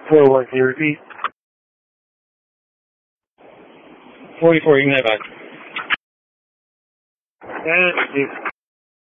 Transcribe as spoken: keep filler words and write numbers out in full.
four one, can you repeat? forty-four, you can have back. And,